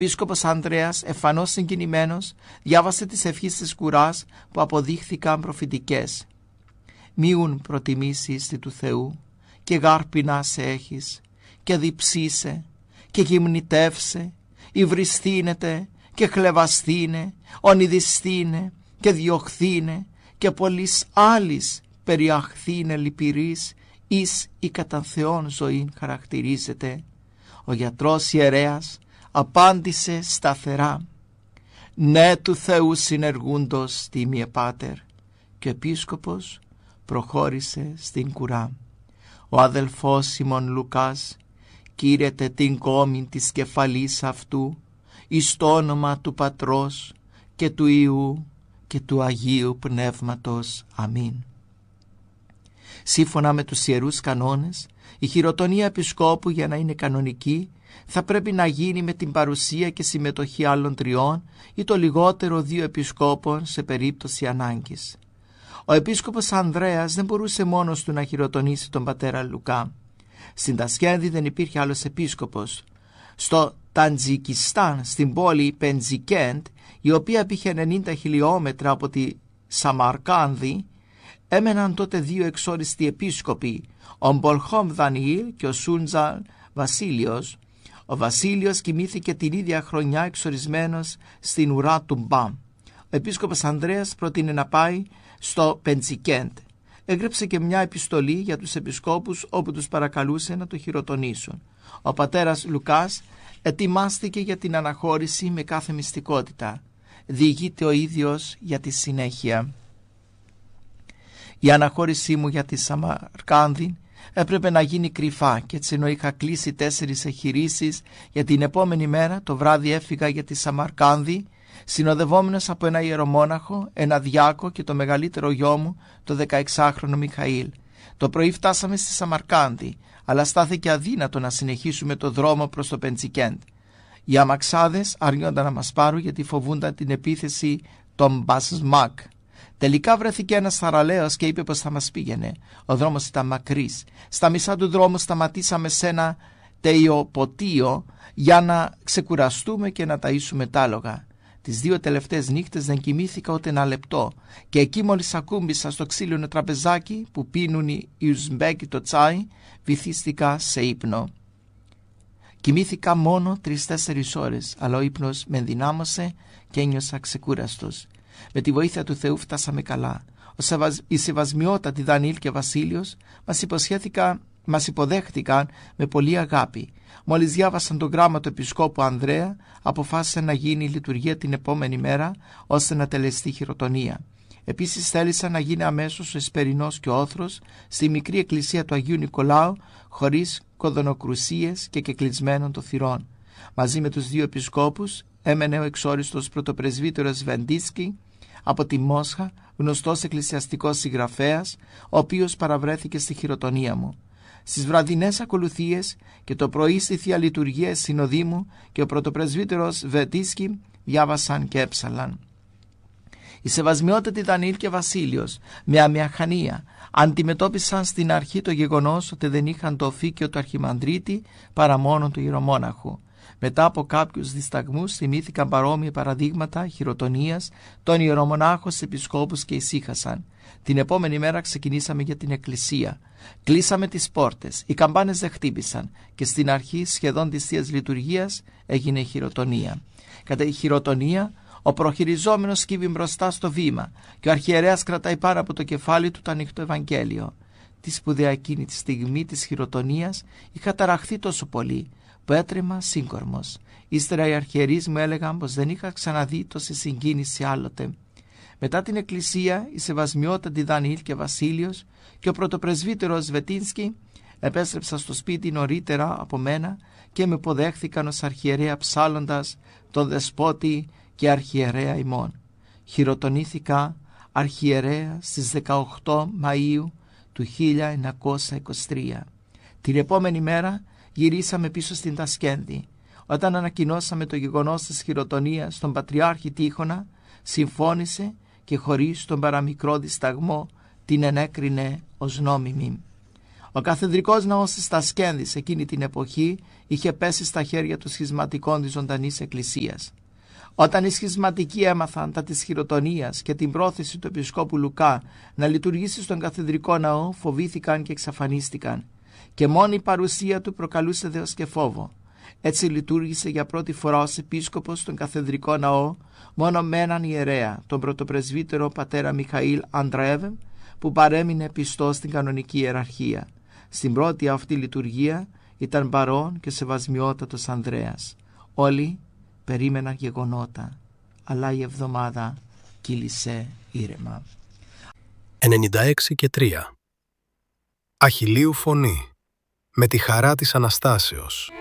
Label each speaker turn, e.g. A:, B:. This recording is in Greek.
A: Ο Επίσκοπος Ανδρέας, εφανώς συγκινημένος, διάβασε τις ευχές της κουράς που αποδείχθηκαν προφητικές. «Μίουν προτιμήσεις τη του Θεού και γάρπινα σε έχεις και διψήσε και γυμνητεύσε, υβριστήνεται και χλεβαστήνε, ονειδιστήνε και διωχθήνε και πολλής άλλης περιαχθήνε λυπηρής εις η κατά Θεόν ζωήν χαρακτηρίζεται». Ο γιατρός ιερέας απάντησε σταθερά: «Ναι του Θεού συνεργούντος τίμιε Πάτερ», και ο επίσκοπος προχώρησε στην κουρά. Ο αδελφός Σιμών Λουκάς κήρεται την κόμη της κεφαλής αυτού εις το όνομα του Πατρός και του Υιού και του Αγίου Πνεύματος. Αμήν. Σύμφωνα με τους ιερούς κανόνες, η χειροτονία επισκόπου, για να είναι κανονική, θα πρέπει να γίνει με την παρουσία και συμμετοχή άλλων 3 ή το λιγότερο 2 επισκόπων σε περίπτωση ανάγκης. Ο επίσκοπος Ανδρέας δεν μπορούσε μόνος του να χειροτονήσει τον πατέρα Λουκά. Στην Τασκένδη δεν υπήρχε άλλος επίσκοπος. Στο Ταντζικιστάν, στην πόλη Πεντζικέντ, η οποία πήγε 90 χιλιόμετρα από τη Σαμαρκάνδη, έμεναν τότε 2 εξόριστοι επίσκοποι, ο Μπολχόμ Δανιήλ και ο Σούντζαν Βασίλειος. Ο Βασίλειος κοιμήθηκε την ίδια χρονιά εξορισμένος στην ουρά του Μπαμ. Ο επίσκοπος Ανδρέας πρότεινε να πάει στο Πεντζικέντ. Έγραψε και μια επιστολή για τους επισκόπους όπου τους παρακαλούσε να το χειροτονήσουν. Ο πατέρας Λουκάς ετοιμάστηκε για την αναχώρηση με κάθε μυστικότητα. Διηγείται ο ίδιος για τη συνέχεια: «Η αναχώρησή μου για τη Σαμαρκάνδη έπρεπε να γίνει κρυφά, και έτσι ενώ είχα κλείσει 4 εγχειρήσεις για την επόμενη μέρα, το βράδυ έφυγα για τη Σαμαρκάνδη, συνοδευόμενος από ένα ιερομόναχο, ένα διάκο και το μεγαλύτερο γιο μου, το 16χρονο Μιχαήλ. Το πρωί φτάσαμε στη Σαμαρκάνδη, αλλά στάθηκε αδύνατο να συνεχίσουμε το δρόμο προς το Πεντζικέντ. Οι αμαξάδες αρνιόνταν να μας πάρουν γιατί φοβούνταν την επίθεση των Μπασμάκ. Τελικά βρέθηκε ένας θαραλέος και είπε πως θα μας πήγαινε. Ο δρόμος ήταν μακρύς. Στα μισά του δρόμου σταματήσαμε σε ένα τεϊοποτείο για να ξεκουραστούμε και να ταΐσουμε τ' άλογα. Τις 2 τελευταίες νύχτες δεν κοιμήθηκα ούτε 1 λεπτό, και εκεί μόλις ακούμπησα στο ξύλινο τραπεζάκι που πίνουν οι Ουσμπέκοι το τσάι, βυθίστηκα σε ύπνο. Κοιμήθηκα μόνο 3-4 ώρες, αλλά ο ύπνος με ενδυνάμωσε και ένιωσα ξεκούραστος. Με τη βοήθεια του Θεού φτάσαμε καλά. Οι σεβασμιότατοι Δανιήλ και Βασίλειος μας υποδέχτηκαν με πολλή αγάπη. Μόλις διάβασαν το γράμμα του επισκόπου Ανδρέα, αποφάσισαν να γίνει η λειτουργία την επόμενη μέρα, ώστε να τελεστεί χειροτονία. Επίσης θέλησαν να γίνει αμέσως ο εσπερινός και ο όθρος στη μικρή εκκλησία του Αγίου Νικολάου, χωρίς κοδωνοκρουσίες και κεκλεισμένων των θυρών. Μαζί με τους 2 επισκόπους έμενε ο εξόριστος πρωτοπρεσβύτερος Βεντίσκι από τη Μόσχα, γνωστός εκκλησιαστικός συγγραφέας, ο οποίος παραβρέθηκε στη χειροτονία μου. Στις βραδινές ακολουθίες και το πρωί στη Θεία Λειτουργία συνοδήμου και ο πρωτοπρεσβύτερος Βεντίσκι διάβασαν και έψαλαν. Οι σεβασμιότατοι Δανιήλ και Βασίλειος με αμιαχανία αντιμετώπισαν στην αρχή το γεγονός ότι δεν είχαν το οφίκιο του αρχιμανδρίτη παρά μόνο του ιερομόναχου. Μετά από κάποιους δισταγμούς θυμήθηκαν παρόμοια παραδείγματα χειροτονίας των ιερομονάχων σε επισκόπους και ησύχασαν. Την επόμενη μέρα ξεκινήσαμε για την εκκλησία. Κλείσαμε τις πόρτες, οι καμπάνες δεν χτύπησαν και στην αρχή σχεδόν της Θείας Λειτουργίας έγινε η χειροτονία. Κατά η χειροτονία, ο προχειριζόμενος σκύβει μπροστά στο βήμα και ο αρχιερέας κρατάει πάνω από το κεφάλι του το ανοιχτό Ευαγγέλιο. Τη σπουδαία εκείνη τη στιγμή της χειροτονίας είχα ταραχθεί τόσο πολύ που έτρεμα σύγκορμος. Ύστερα οι αρχιερείς μου έλεγαν πως δεν είχα ξαναδεί τόση συγκίνηση άλλοτε. Μετά την εκκλησία, οι σεβασμιότατοι Δανιήλ και Βασίλειος και ο πρωτοπρεσβύτερος Βετίνσκι επέστρεψαν στο σπίτι νωρίτερα από μένα και με υποδέχθηκαν ως αρχιερέα ψάλλοντας τον Δεσπότη και αρχιερέα ημών. Χειροτονήθηκα αρχιερέα στις 18 Μαΐου του 1923. Την επόμενη μέρα γυρίσαμε πίσω στην Τασκένδη. Όταν ανακοινώσαμε το γεγονός της χειροτονίας στον Πατριάρχη Τίχωνα, συμφώνησε και χωρίς τον παραμικρό δισταγμό την ενέκρινε ως νόμιμη. Ο καθεδρικός ναός της Τασκένδης εκείνη την εποχή είχε πέσει στα χέρια των σχισματικών της ζωντανής εκκλησίας. Όταν οι σχισματικοί έμαθαν τα της χειροτονίας και την πρόθεση του Επισκόπου Λουκά να λειτουργήσει στον καθεδρικό ναό, φοβήθηκαν και εξαφανίστηκαν, και μόνη η παρουσία του προκαλούσε δέος και φόβο. Έτσι λειτουργήσε για πρώτη φορά ως επίσκοπος στον καθεδρικό ναό μόνο με έναν ιερέα, τον πρωτοπρεσβύτερο πατέρα Μιχαήλ Αντραέβεμ, που παρέμεινε πιστός στην κανονική ιεραρχία. Στην πρώτη αυτή λειτουργία ήταν παρόν και σεβασμιότατος Ανδρέας. Όλοι περίμεναν γεγονότα, αλλά η εβδομάδα κύλησε ήρεμα.
B: 96 και 3. Αχιλλείου φωνή, με τη χαρά της Αναστάσεως.